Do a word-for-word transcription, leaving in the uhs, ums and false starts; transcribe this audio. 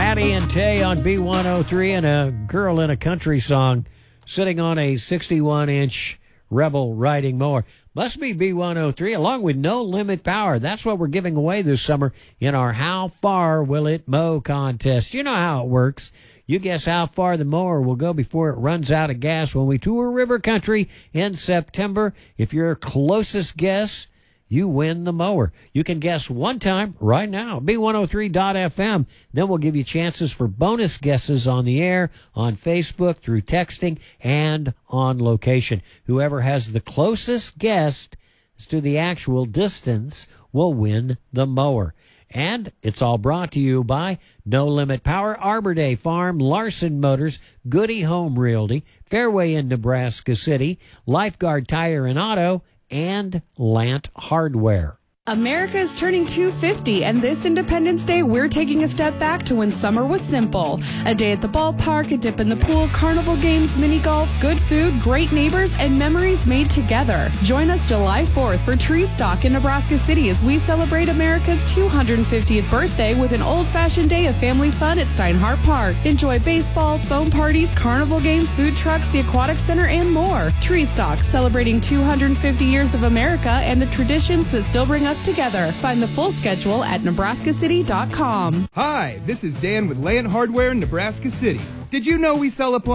Patty and Tay on B one oh three, and a girl in a country song sitting on a sixty-one inch Rebel riding mower. Must be B one oh three, along with No Limit Power. That's what we're giving away this summer in our How Far Will It Mow contest. You know how it works. You guess how far the mower will go before it runs out of gas when we tour River Country in September. If your closest guess, you win the mower. You can guess one time right now, B one oh three dot F M. Then we'll give you chances for bonus guesses on the air, on Facebook, through texting, and on location. Whoever has the closest guess to the actual distance will win the mower. And it's all brought to you by No Limit Power, Arbor Day Farm, Larson Motors, Goody Home Realty, Fairway in Nebraska City, Lifeguard Tire and Auto, and Lant Hardware. America is turning two hundred fifty, and this Independence Day, we're taking a step back to when summer was simple. A day at the ballpark, a dip in the pool, carnival games, mini golf, good food, great neighbors, and memories made together. Join us July fourth for Tree Stalk in Nebraska City as we celebrate America's two hundred fiftieth birthday with an old-fashioned day of family fun at Steinhardt Park. Enjoy baseball, foam parties, carnival games, food trucks, the aquatic center, and more. Tree Stalk, celebrating two hundred fifty years of America and the traditions that still bring us together. Find the full schedule at nebraska city dot com. Hi, this is Dan with Lant Hardware in Nebraska City. Did you know we sell appliances?